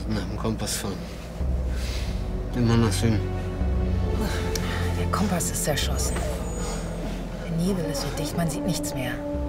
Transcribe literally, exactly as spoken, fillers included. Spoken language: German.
nach dem Kompass fahren. Immer nach Süden. Der Kompass ist zerschossen. Der Nebel ist so dicht, man sieht nichts mehr.